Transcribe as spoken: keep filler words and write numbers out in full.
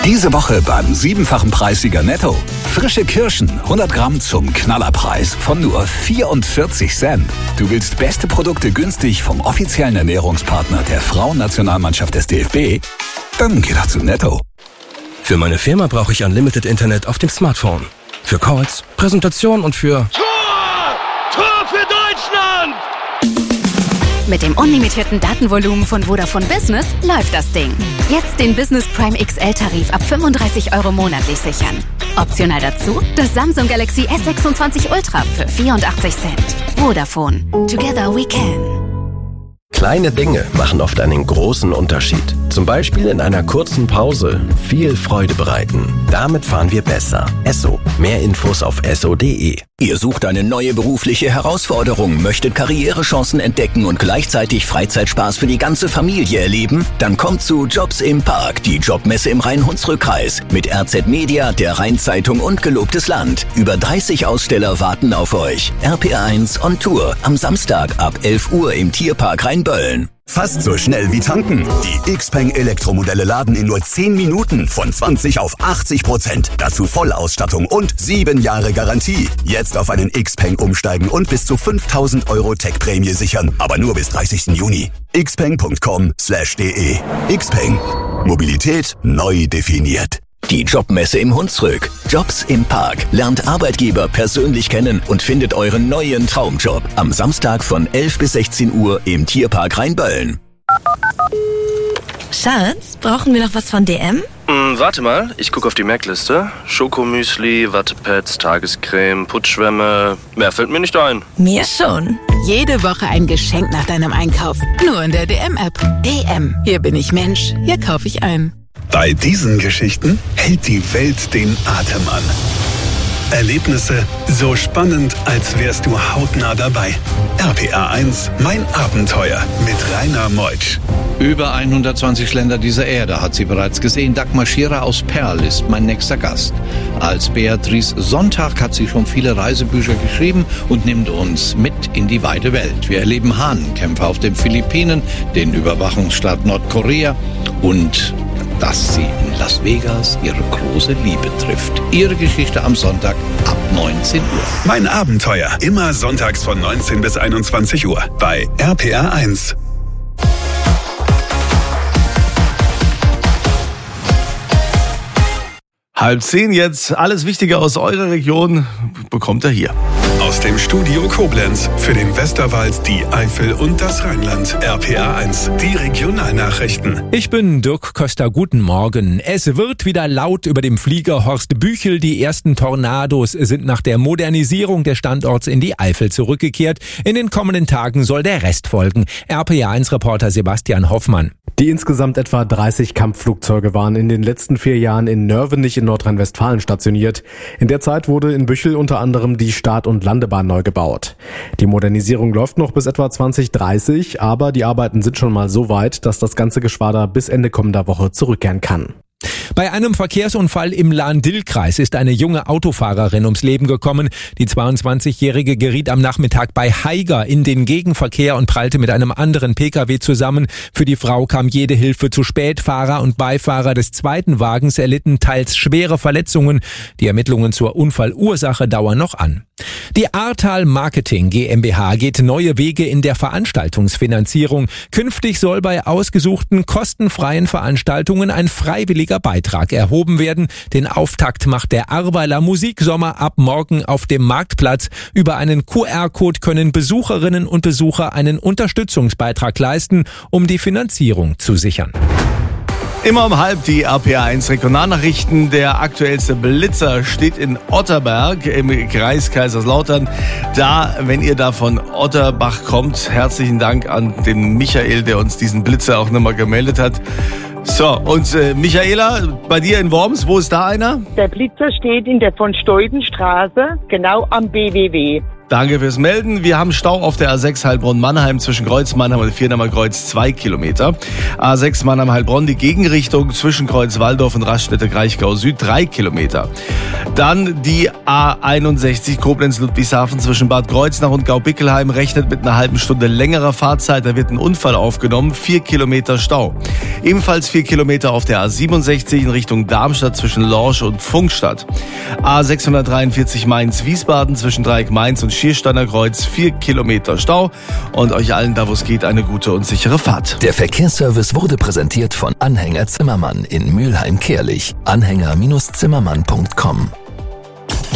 Diese Woche beim siebenfachen Preissieger Netto. Frische Kirschen, hundert Gramm zum Knallerpreis von nur vierundvierzig Cent. Du willst beste Produkte günstig vom offiziellen Ernährungspartner der Frauennationalmannschaft des D F B? Dann geh doch zu Netto. Für meine Firma brauche ich Unlimited Internet auf dem Smartphone. Für Calls, Präsentation und für... Tor! Tor für Deutschland! Mit dem unlimitierten Datenvolumen von Vodafone Business läuft das Ding. Jetzt den Business Prime X L-Tarif ab fünfunddreißig Euro monatlich sichern. Optional dazu das Samsung Galaxy S sechsundzwanzig Ultra für vierundachtzig Cent. Vodafone. Together we can. Kleine Dinge machen oft einen großen Unterschied. Zum Beispiel in einer kurzen Pause viel Freude bereiten. Damit fahren wir besser. Esso. Mehr Infos auf esso punkt de. Ihr sucht eine neue berufliche Herausforderung, möchtet Karrierechancen entdecken und gleichzeitig Freizeitspaß für die ganze Familie erleben? Dann kommt zu Jobs im Park, die Jobmesse im Rhein-Hunsrück-Kreis. Mit R Z Media, der Rheinzeitung und Gelobtes Land. Über dreißig Aussteller warten auf euch. R P R eins on Tour. Am Samstag ab elf Uhr im Tierpark Rheinböllen. Fast so schnell wie tanken. Die Xpeng Elektromodelle laden in nur zehn Minuten von zwanzig auf achtzig Prozent. Dazu Vollausstattung und sieben Jahre Garantie. Jetzt auf einen Xpeng umsteigen und bis zu fünftausend Euro Tech-Prämie sichern. Aber nur bis dreißigsten Juni. xpeng punkt com slash de. Xpeng. Mobilität neu definiert. Die Jobmesse im Hunsrück. Jobs im Park. Lernt Arbeitgeber persönlich kennen und findet euren neuen Traumjob. Am Samstag von elf bis sechzehn Uhr im Tierpark Rheinböllen. Schatz, brauchen wir noch was von D M? Hm, warte mal, ich gucke auf die Merkliste. Schokomüsli, Wattepads, Tagescreme, Putzschwämme. Mehr fällt mir nicht ein. Mir schon. Jede Woche ein Geschenk nach deinem Einkauf. Nur in der D M-App. D M. Hier bin ich Mensch. Hier kaufe ich ein. Bei diesen Geschichten hält die Welt den Atem an. Erlebnisse so spannend, als wärst du hautnah dabei. R P R eins, mein Abenteuer mit Rainer Meutsch. Über hundertzwanzig Länder dieser Erde hat sie bereits gesehen. Dagmar Scherer aus Perl ist mein nächster Gast. Als Beatrice Sonntag hat sie schon viele Reisebücher geschrieben und nimmt uns mit in die weite Welt. Wir erleben Hahnenkämpfe auf den Philippinen, den Überwachungsstaat Nordkorea und dass sie in Las Vegas ihre große Liebe trifft. Ihre Geschichte am Sonntag ab neunzehn Uhr. Mein Abenteuer, immer sonntags von neunzehn bis einundzwanzig Uhr bei R P R eins. Halb zehn jetzt, alles Wichtige aus eurer Region bekommt ihr hier. Aus dem Studio Koblenz für den Westerwald, die Eifel und das Rheinland. R P R eins, die Regionalnachrichten. Ich bin Dirk Köster, guten Morgen. Es wird wieder laut über dem Flieger Horst Büchel. Die ersten Tornados sind nach der Modernisierung des Standorts in die Eifel zurückgekehrt. In den kommenden Tagen soll der Rest folgen. R P R eins Reporter Sebastian Hoffmann. Die insgesamt etwa dreißig Kampfflugzeuge waren in den letzten vier Jahren in Nörvenich in Nordrhein-Westfalen stationiert. In der Zeit wurde in Büchel unter anderem die Start- und Landebahn neu gebaut. Die Modernisierung läuft noch bis etwa zwanzig dreißig, aber die Arbeiten sind schon mal so weit, dass das ganze Geschwader bis Ende kommender Woche zurückkehren kann. Bei einem Verkehrsunfall im Lahn-Dill-Kreis ist eine junge Autofahrerin ums Leben gekommen. Die zweiundzwanzigjährige geriet am Nachmittag bei Haiger in den Gegenverkehr und prallte mit einem anderen Pkw zusammen. Für die Frau kam jede Hilfe zu spät. Fahrer und Beifahrer des zweiten Wagens erlitten teils schwere Verletzungen. Die Ermittlungen zur Unfallursache dauern noch an. Die Ahrtal Marketing GmbH geht neue Wege in der Veranstaltungsfinanzierung. Künftig soll bei ausgesuchten kostenfreien Veranstaltungen ein freiwilliger Beitrag erhoben werden. Den Auftakt macht der Ahrweiler Musiksommer ab morgen auf dem Marktplatz. Über einen Q R-Code können Besucherinnen und Besucher einen Unterstützungsbeitrag leisten, um die Finanzierung zu sichern. Immer um halb die R P R eins Regionalnachrichten. Der aktuellste Blitzer steht in Otterberg im Kreis Kaiserslautern. Da, wenn ihr da von Otterbach kommt, herzlichen Dank an den Michael, der uns diesen Blitzer auch nochmal gemeldet hat. So, und äh, Michaela, bei dir in Worms, wo ist da einer? Der Blitzer steht in der von Steudenstraße, genau am B W W. Danke fürs Melden. Wir haben Stau auf der A sechs Heilbronn-Mannheim zwischen Kreuz Mannheim und Vierdamer Kreuz zwei Kilometer. A sechs Mannheim-Heilbronn, die Gegenrichtung zwischen Kreuz Walldorf und Raststätte-Kraichgau Süd drei Kilometer. Dann die A einundsechzig Koblenz-Ludwigshafen zwischen Bad Kreuznach und Gaubickelheim rechnet mit einer halben Stunde längerer Fahrzeit. Da wird ein Unfall aufgenommen. Vier Kilometer Stau. Ebenfalls vier Kilometer auf der A siebenundsechzig in Richtung Darmstadt zwischen Lorsch und Funkstadt. A sechshundertdreiundvierzig Mainz-Wiesbaden zwischen Dreieck-Mainz und Schiersteiner Kreuz, vier Kilometer Stau. Und euch allen, da wo es geht, eine gute und sichere Fahrt. Der Verkehrsservice wurde präsentiert von Anhänger Zimmermann in Mülheim-Kärlich. Anhänger Zimmermann punkt com